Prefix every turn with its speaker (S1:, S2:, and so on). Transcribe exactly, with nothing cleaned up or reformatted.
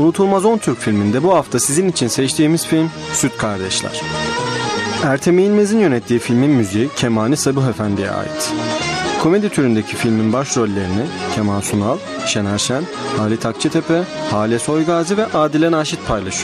S1: Unutulmaz on Türk filminde bu hafta sizin için seçtiğimiz film Süt Kardeşler. Ertem İlmez'in yönettiği filmin müziği Kemani Sabuh Efendi'ye ait. Komedi türündeki filmin başrollerini Kemal Sunal, Şener Şen, Halit Akçatepe, Hale Soygazi ve Adile Naşit paylaşıyor.